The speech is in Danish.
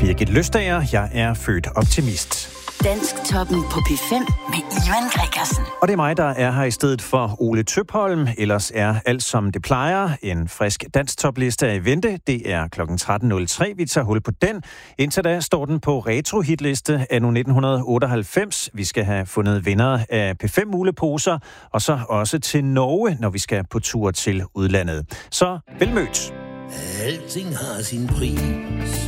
Birgit Løstager. Jeg er født optimist. Dansktoppen på P5 med Ivan Gregersen. Og det er mig, der er her i stedet for Ole Tøpholm. Ellers er alt som det plejer. En frisk dansktopliste er i vente. Det er kl. 13.03. Vi tager hul på den. Indtil da står den på retro-hitliste anno 1998. Vi skal have fundet vinder af P5-muleposer, og så også til Norge, når vi skal på tur til udlandet. Så velmødt. Alting har sin pris.